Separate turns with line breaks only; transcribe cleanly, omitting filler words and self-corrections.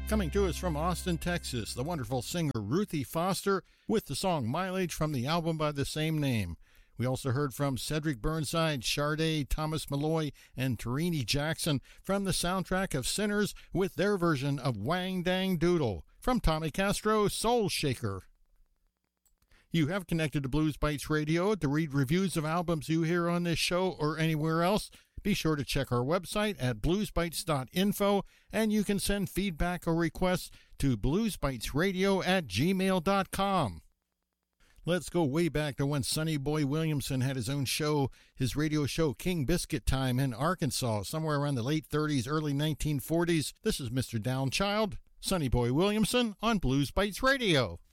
Coming to us from Austin, Texas, the wonderful singer Ruthie Foster with the song Mileage from the album by the same name. We also heard from Cedric Burnside, Sade, Thomas Malloy, and Tarini Jackson from the soundtrack of Sinners with their version of Wang Dang Doodle. From Tommy Castro, Soul Shaker. You have connected to Blues Bites Radio to read reviews of albums you hear on this show or anywhere else. Be sure to check our website at bluesbites.info, and you can send feedback or requests to bluesbitesradio@gmail.com. Let's go way back to when Sonny Boy Williamson had his own show, his radio show King Biscuit Time in Arkansas, somewhere around the late 30s, early 1940s. This is Mr. Downchild, Sonny Boy Williamson on Blues Bites Radio.